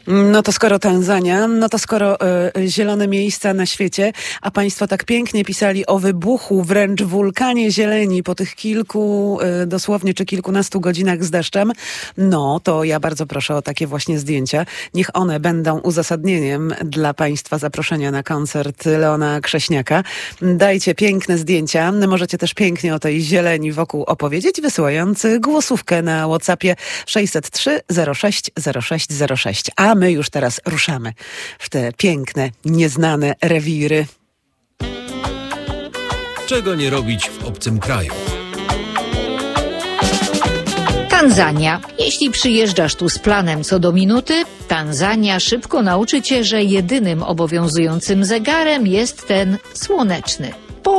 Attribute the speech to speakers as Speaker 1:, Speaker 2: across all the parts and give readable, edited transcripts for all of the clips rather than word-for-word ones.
Speaker 1: No to skoro Tanzania, no to skoro zielone miejsca na świecie, a państwo tak pięknie pisali o wybuchu, wręcz wulkanie zieleni po tych kilku, dosłownie czy kilkunastu godzinach z deszczem, no to ja bardzo proszę o takie właśnie zdjęcia. Niech one będą uzasadnieniem dla państwa zaproszenia na koncert Leona Krześniaka. Dajcie piękne zdjęcia. Możecie też pięknie o tej zieleni wokół opowiedzieć, wysyłając głosówkę na WhatsAppie 603 06 06 06. A my już teraz ruszamy w te piękne, nieznane rewiry.
Speaker 2: Czego nie robić w obcym kraju?
Speaker 3: Tanzania. Jeśli przyjeżdżasz tu z planem co do minuty, Tanzania szybko nauczy cię, że jedynym obowiązującym zegarem jest ten słoneczny.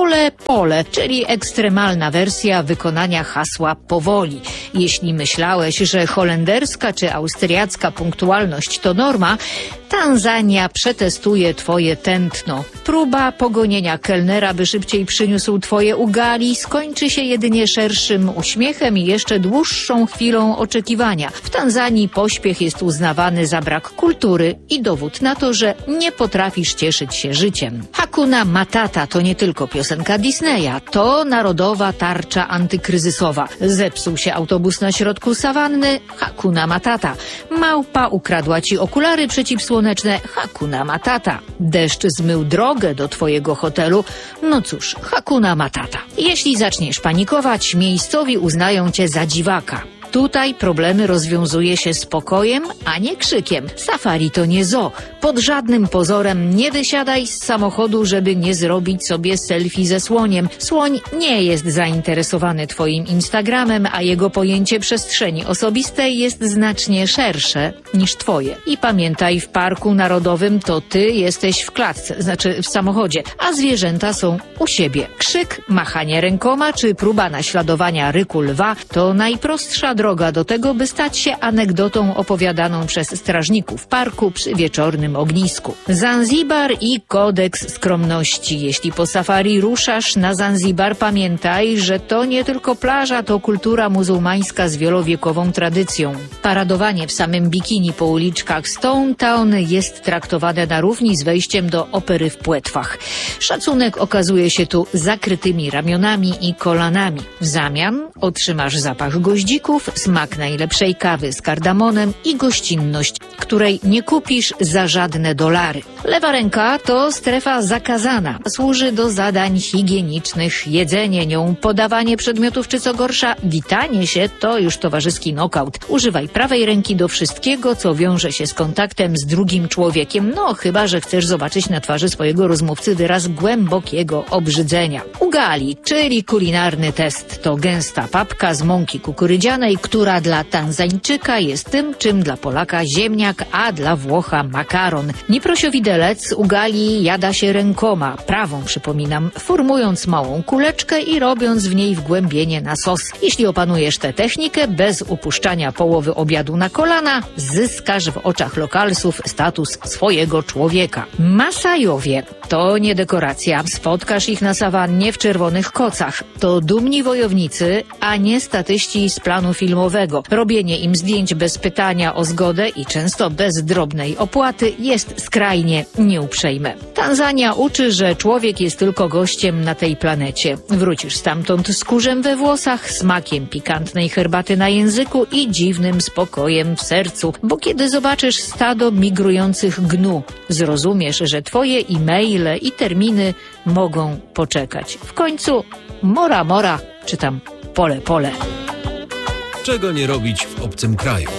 Speaker 3: Pole, czyli ekstremalna wersja wykonania hasła powoli. Jeśli myślałeś, że holenderska czy austriacka punktualność to norma, Tanzania przetestuje twoje tętno. Próba pogonienia kelnera, by szybciej przyniósł twoje ugali, skończy się jedynie szerszym uśmiechem i jeszcze dłuższą chwilą oczekiwania. W Tanzanii pośpiech jest uznawany za brak kultury i dowód na to, że nie potrafisz cieszyć się życiem. Hakuna Matata to nie tylko piosenka Disneya, to narodowa tarcza antykryzysowa. Zepsuł się autobus na środku sawanny, Hakuna Matata. Małpa ukradła ci okulary przeciwsłoneczne, Hakuna Matata. Deszcz zmył drogę do twojego hotelu, no cóż, Hakuna Matata. Jeśli zaczniesz panikować, miejscowi uznają cię za dziwaka. Tutaj problemy rozwiązuje się spokojem, a nie krzykiem. Safari to nie zoo. Pod żadnym pozorem nie wysiadaj z samochodu, żeby nie zrobić sobie selfie ze słoniem. Słoń nie jest zainteresowany twoim Instagramem, a jego pojęcie przestrzeni osobistej jest znacznie szersze niż twoje. I pamiętaj, w parku narodowym to ty jesteś w klatce, znaczy w samochodzie, a zwierzęta są u siebie. Krzyk, machanie rękoma czy próba naśladowania ryku lwa to najprostsza droga do tego, by stać się anegdotą opowiadaną przez strażników parku przy wieczornym ognisku. Zanzibar i kodeks skromności. Jeśli po safari ruszasz na Zanzibar, pamiętaj, że to nie tylko plaża, to kultura muzułmańska z wielowiekową tradycją. Paradowanie w samym bikini po uliczkach Stone Town jest traktowane na równi z wejściem do opery w płetwach. Szacunek okazuje się tu zakrytymi ramionami i kolanami. W zamian otrzymasz zapach goździków, smak najlepszej kawy z kardamonem i gościnność, której nie kupisz za żadne dolary. Lewa ręka to strefa zakazana. Służy do zadań higienicznych. Jedzenie nią, podawanie przedmiotów czy co gorsza, witanie się to już towarzyski nokaut. Używaj prawej ręki do wszystkiego, co wiąże się z kontaktem z drugim człowiekiem. No, chyba że chcesz zobaczyć na twarzy swojego rozmówcy wyraz głębokiego obrzydzenia. Ugali, czyli kulinarny test, to gęsta papka z mąki kukurydzianej, która dla Tanzańczyka jest tym, czym dla Polaka ziemniak, a dla Włocha makaron. Nieprosiowidelec ugali jada się rękoma, prawą przypominam, formując małą kuleczkę i robiąc w niej wgłębienie na sos. Jeśli opanujesz tę technikę bez upuszczania połowy obiadu na kolana, zyskasz w oczach lokalsów status swojego człowieka. Masajowie to nie dekoracja. Spotkasz ich na sawannie w czerwonych kocach. To dumni wojownicy, a nie statyści z planu filmowego. Robienie im zdjęć bez pytania o zgodę i często bez drobnej opłaty jest skrajnie nieuprzejme. Tanzania uczy, że człowiek jest tylko gościem na tej planecie. Wrócisz stamtąd z kurzem we włosach, smakiem pikantnej herbaty na języku i dziwnym spokojem w sercu, bo kiedy zobaczysz stado migrujących gnu, zrozumiesz, że twoje e-maile i terminy mogą poczekać. W końcu mora, czy tam pole.
Speaker 2: Czego nie robić w obcym kraju?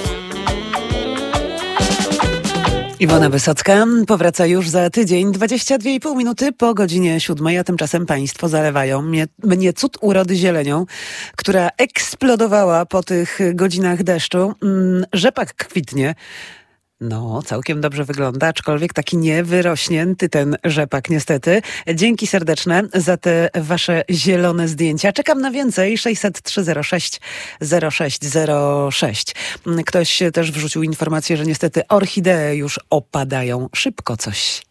Speaker 1: Iwona Wysocka powraca już za tydzień, 22,5 minuty po godzinie 7, a tymczasem państwo zalewają mnie cud urody zielenią, która eksplodowała po tych godzinach deszczu. Rzepak kwitnie. No, całkiem dobrze wygląda, aczkolwiek taki niewyrośnięty ten rzepak niestety. Dzięki serdeczne za te wasze zielone zdjęcia. Czekam na więcej. 603 06 06 06. Ktoś też wrzucił informację, że niestety orchidee już opadają. Szybko coś.